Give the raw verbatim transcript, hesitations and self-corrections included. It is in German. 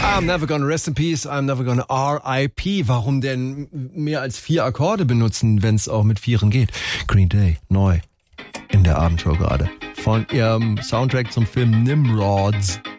I'm never gonna rest in peace, I'm never gonna R I P. Warum denn mehr als vier Akkorde benutzen, wenn es auch mit Vieren geht? Green Day, neu in der Abendshow gerade. Von ihrem Soundtrack zum Film Nimrods.